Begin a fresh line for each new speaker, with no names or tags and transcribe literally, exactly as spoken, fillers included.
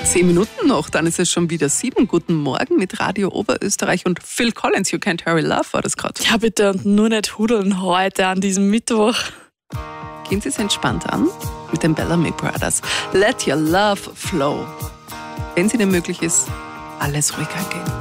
Zehn Minuten noch, dann ist es schon wieder sieben. Guten Morgen mit Radio Oberösterreich und Phil Collins, You Can't Hurry Love war das gerade.
Ja bitte, und nur nicht hudeln heute an diesem Mittwoch.
Gehen Sie es entspannt an mit den Bellamy Brothers. Let your love flow. Wenn es Ihnen möglich ist, alles ruhig angehen.